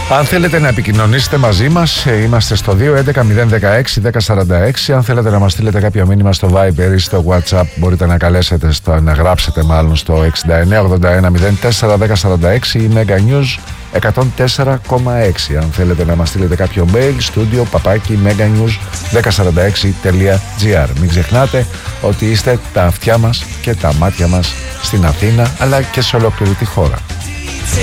Αν θέλετε να επικοινωνήσετε μαζί μας, είμαστε στο 211-016-1046. Αν θέλετε να μας στείλετε κάποιο μήνυμα στο Viber ή στο WhatsApp, μπορείτε να καλέσετε, να γράψετε μάλλον στο 6981-04-1046 ή Mega News 104,6. Αν θέλετε να μας στείλετε κάποιο mail, studio @meganews1046.gr. Μην ξεχνάτε ότι είστε τα αυτιά μας και τα μάτια μας στην Αθήνα, αλλά και σε ολόκληρη τη χώρα.